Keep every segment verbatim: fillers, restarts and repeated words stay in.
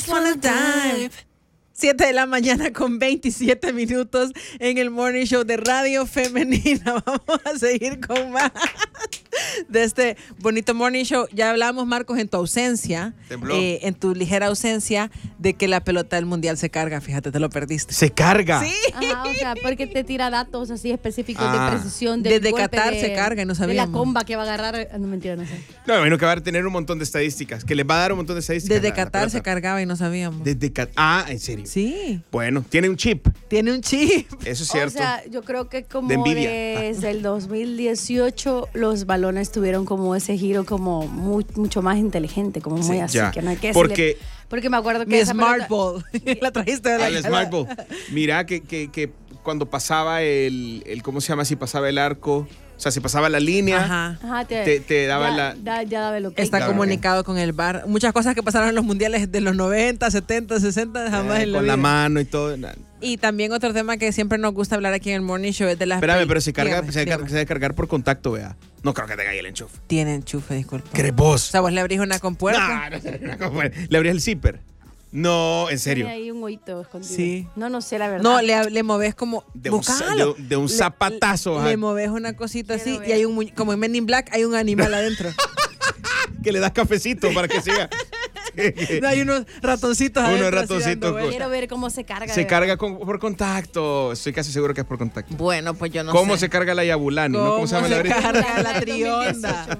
Wanna dive. siete de la mañana con veintisiete minutos en el Morning Show de Radio Femenina. Vamos a seguir con más de este bonito Morning Show. Ya hablamos, Marcos, en tu ausencia, eh, en tu ligera ausencia, de que la pelota del Mundial se carga. Fíjate, te lo perdiste. ¿Se carga? Sí. Ajá, o sea, porque te tira datos así específicos Ah. de precisión. Del Desde golpe Qatar de, se carga y no de sabíamos. la comba que va a agarrar. No, mentira, no sé. No, me imagino que va a tener un montón de estadísticas. Que les va a dar un montón de estadísticas. Desde la- la Qatar pelota. se cargaba y no sabíamos. Desde Qatar. Ah, ¿en serio? Sí. Bueno, tiene un chip. Tiene un chip. Eso es cierto. O sea, yo creo que como De envidia. desde el dos mil dieciocho los balones tuvieron como ese giro como muy- mucho más inteligente, como muy Sí, así, ya. que no hay que Porque- decirle- porque me acuerdo que Mi esa Smart pelota- Ball. La trajiste de la Al Smart Ball. Mira que, que, que cuando pasaba el, el, ¿cómo se llama? Si pasaba el arco, o sea, si pasaba la línea, Ajá. Ajá, te, te, te daba ya, la... da- ya daba lo que Está Claro. comunicado con el V A R. Muchas cosas que pasaron en los mundiales de los noventa, setenta, sesenta, jamás eh, en la con vida. la mano y todo. na- Y también otro tema que siempre nos gusta hablar aquí en el Morning Show es de las... Espérame, pel- pero se carga, Dígame, se, dígame. carga, se debe cargar por contacto, vea. No creo que tenga ahí el enchufe. Tiene enchufe, disculpa. ¿Crees O vos? sea, vos le abrís una compuerta. No, no sé, no, ¿cómo fue? ¿Le abrías el zipper? No, en serio. Tiene ahí un hoyito escondido. Sí. No, no sé la verdad. No, le, le moves como... De un, za- Buscalo. de, de un Le- zapatazo. Le, ajá, le moves una cosita así Quiero y ver. hay un... muñe- Como en Men in Black hay un animal adentro. que le das cafecito para que siga. No, hay unos ratoncitos Unos adentro. así ratoncitos dando con- vueltas. Quiero ver cómo se carga. Se de carga con- por contacto. Estoy casi seguro que es por contacto. Bueno, pues yo no ¿Cómo sé. se carga la Yabulani? ¿no? ¿Cómo se llama la se ahorita? carga la La trionda?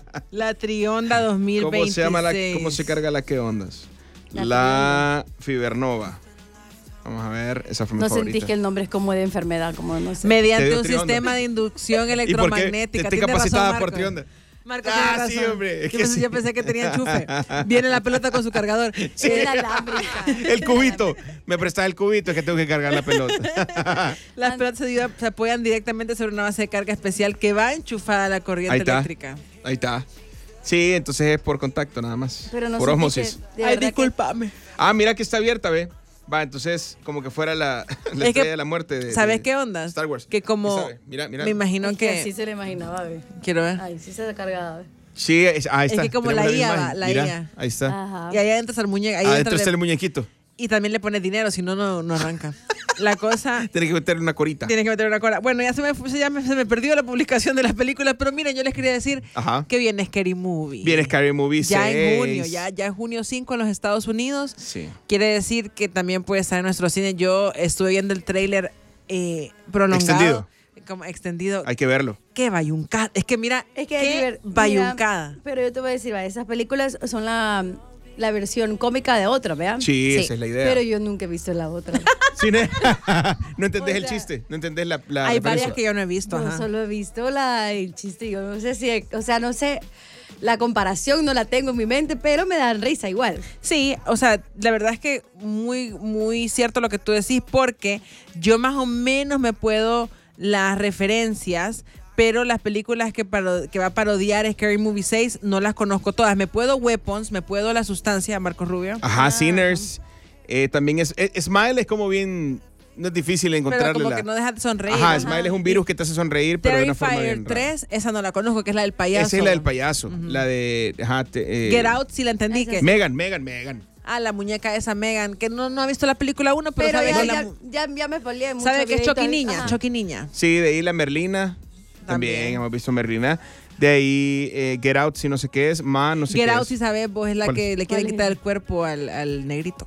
La trionda dos mil veintiséis. ¿Cómo se llama la, cómo se carga la que ondas? La La, Fibernova. Vamos a ver, esa fue mi No favorita. sentís que el nombre es como de enfermedad, como no sé. Te Mediante dio un trionda. sistema de inducción ¿Y por qué? electromagnética. Esté Tiene capacitada razón, por Marco. trionda. Marco Ah, tiene sí, razón. hombre, es Yo que pensé, sí. yo pensé que tenía enchufe. Viene la pelota con su cargador. Sí. Es inalámbrica. El cubito. Me prestas el cubito, es que tengo que cargar la pelota. Las pelotas se, ayudan- se apoyan directamente sobre una base de carga especial que va enchufada a la corriente Ahí está. eléctrica. Ahí está. Sí, entonces es por contacto nada más. Pero no por sentí osmosis. que- de Ay, verdad que- discúlpame. Ah, mira que está abierta, ve. Va, entonces como que fuera la, la Es que, estrella de la muerte. De, ¿Sabes de qué onda? Star Wars. Que como... ¿Qué sabe? Mira, mira. Me imagino Es que que... así se le imaginaba, ve. Quiero ver. Ay, sí se cargaba, ve. Sí, es, ahí Es está. que como Tenemos la I A misma va, imagen. la Mira, I A. ahí está. Ajá. Y ahí adentro está el muñeco. Ahí Adentro entra está el- el muñequito. Y también le pones dinero, si no, no no arranca. La cosa... Tienes que meterle una corita. Tienes que meter una cola. Bueno, ya se me, fu- ya me, se me perdió la publicación de las películas, pero miren, yo les quería decir Ajá. que viene Scary Movie. Viene Scary Movie Ya en seis. junio, ya, ya en junio cinco en los Estados Unidos. Sí. Quiere decir que también puede estar en nuestro cine. Yo estuve viendo el tráiler eh, prolongado. Extendido. Como extendido. Hay que verlo. Qué bayuncada. Es que mira, Es que qué es diver- bayuncada. mira, pero yo te voy a decir, va, esas películas son la, la versión cómica de otra, ¿vean? Sí, esa es la idea. Pero yo nunca he visto la otra. Sí, ¿no? no entendés O el sea, chiste. No entendés la, la Hay referencia. varias que yo no he visto. Yo ajá. solo he visto la, el chiste. Yo no sé si, o sea, no sé, la comparación no la tengo en mi mente, pero me dan risa igual. Sí, o sea, la verdad es que muy, muy cierto lo que tú decís, porque yo más o menos me puedo las referencias, pero las películas que, paro- que va a parodiar Scary Movie seis no las conozco todas. Me puedo Weapons, me puedo La Sustancia, Marcos Rubio. Ajá, Sinners. Eh, también es, es- Smile es como bien. No es difícil Pero encontrarle como la- que no deja de sonreír. Ajá, Ajá. Smile es un virus que te hace sonreír, pero de una forma Terrifier bien rara. tres, esa no la conozco, que es la del payaso. Esa es la del payaso. La de. Ajá, te- eh, Get Out, sí la entendí. Esa Que, sí. Megan, Megan, Megan. ah, la muñeca esa Megan, que no, no ha visto la película uno, pero, Pero, sabe, ya, que, la ya, mu- ya, ya me polié mucho. sabe que es videito Chucky ahí. Niña, Ajá. Chucky Niña. Sí, de ahí la Merlina. También, También. hemos visto Merlina. De ahí eh, Get Out, si no sé qué es. Ma, no sé Get qué Out, es. si sabes, vos es la ¿Cuál que es? le quieren ¿Cuál es? quitar el cuerpo al, al negrito.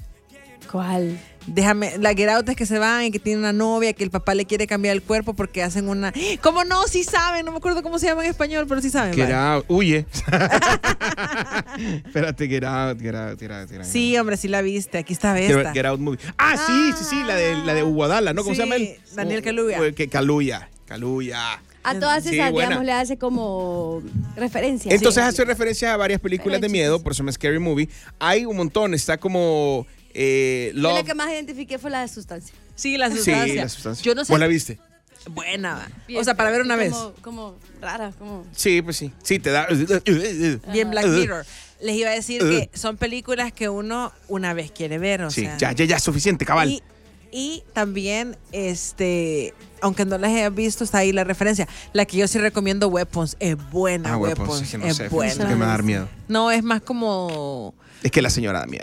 ¿Cuál? Déjame, la Get Out es que se van y que tiene una novia, que el papá le quiere cambiar el cuerpo porque hacen una... ¿Cómo no? Sí saben, no me acuerdo cómo se llama en español, pero sí saben. Get vale. Out. Huye. Espérate, Get Out, Get Out, Get Out. Get Out. Sí, hombre, sí la viste, aquí está Get, esta. Get Out Movie. Ah, sí, sí, sí, la de, la de Uguadala, ¿no? ¿Cómo Sí, se llama él? Daniel Kaluuya. Oh, que Kaluuya, Kaluuya. A todas Sí, esas, buena. digamos, le hace como referencia. Entonces Sí. hace referencia a varias películas Pero de miedo, por eso se llama Scary Movie. Hay un montón, está como eh, Yo Love. la que más identifiqué fue la de sustancia. Sí, la Sí, sustancia. la sustancia. Yo no sé. ¿Vos la viste? Buena. va. O sea, para ver una Y vez. como, Como rara, como... Sí, pues sí. Sí, te da. Bien Black Uh. Mirror. Les iba a decir Uh. que son películas que uno una vez quiere ver, o Sí, sea. ya, ya, ya, suficiente, cabal. Y, y también, este, aunque no las haya visto, está ahí la referencia. La que yo sí recomiendo, Weapons, es buena, ah, Weapons, Weapons, es que no es sé, buena. es que me va a dar miedo. No, es más como... Es que la señora da miedo.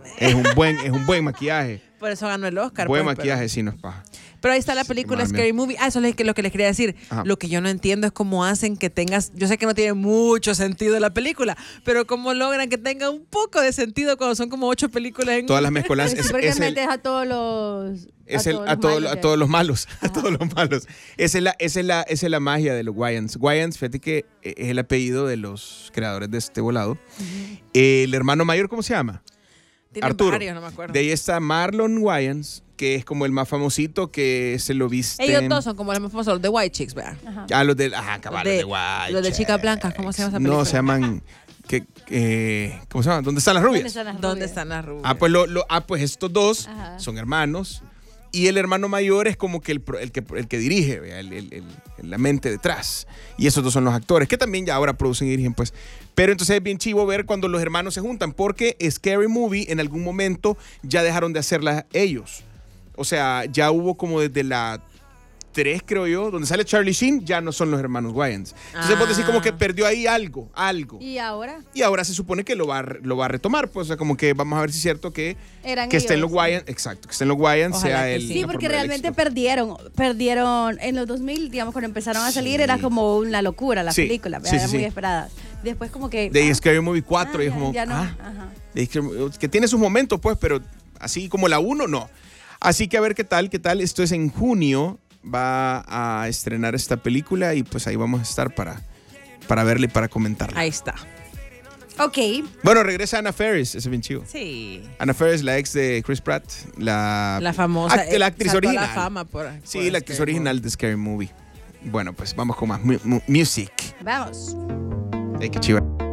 Es un buen, es un buen maquillaje. Por eso ganó el Oscar. Buen pues, maquillaje, pero... sí, no es paja. Pero ahí está la película Madre Scary mía. Movie. Ah, eso es lo que les quería decir. Ajá. Lo que yo no entiendo es cómo hacen que tengas... Yo sé que no tiene mucho sentido la película, pero cómo logran que tenga un poco de sentido cuando son como ocho películas en Todas las mezcolanzas. Sí, Es, porque es el, metes a todos los. es a el- todos a, los todo- malos a de- todos los malos. A todos los malos. Esa es la, esa es la, esa es la magia de los Wayans. Wayans, fíjate que es el apellido de los creadores de este volado. El hermano mayor, ¿cómo se llama? Tienen Arturo. varios, no me acuerdo. De ahí está Marlon Wayans, que es como el más famosito, que se lo viste. Ellos dos son como los más famosos, los de White Chicks, ¿verdad? Ajá. Ah, los de. Ajá, cabal, los de- de White los de Chicks. Chicas Blancas, ¿cómo se llama esa película? No, se llaman. Que, eh, ¿Cómo se llaman? ¿Dónde están las rubias? ¿Dónde están las ¿Dónde rubias? están las rubias? Ah, pues, lo, lo- ah, pues estos dos Ajá. son hermanos. Y el hermano mayor es como que el, pro- el, que, el que dirige, ¿vea? El, el- el- la mente detrás. Y esos dos son los actores, que también ya ahora producen y dirigen, pues. Pero entonces es bien chivo ver cuando los hermanos se juntan, porque Scary Movie en algún momento ya dejaron de hacerla ellos. O sea, ya hubo como desde la tres, creo yo, donde sale Charlie Sheen, ya no son los hermanos Wayans. Entonces Ah. vos decís como que perdió ahí algo, algo. ¿Y ahora? Y ahora se supone que lo va, a re- lo va a retomar, pues, o sea, como que vamos a ver si es cierto que, Eran que estén ellos. los Wayans, exacto, que estén los Wayans Ojalá sea que el... sí. Sí, la porque fórmula del realmente éxito. perdieron, perdieron en los dos mil, digamos, cuando empezaron a salir, Sí. era como una locura la Sí, película, sí, era sí, muy sí. esperada. Después como que... De ah, Scary Movie cuatro, ah, y es ya- como, ya no, ah, ajá. de Scary- que tiene sus momentos, pues, pero así como la uno, no. Así que a ver qué tal, qué tal. Esto es en junio, va a estrenar esta película y pues ahí vamos a estar para, para verla y para comentarla. Ahí está. Ok, Bueno, regresa Anna Faris, eso es bien chivo. Sí. Anna Faris, la ex de Chris Pratt, la, La famosa. act- la actriz saltó a original. la fama por, Sí, por la actriz Scary original de Scary Movie. Bueno, pues vamos con más mu- mu- music. vamos. Ay, qué chiva.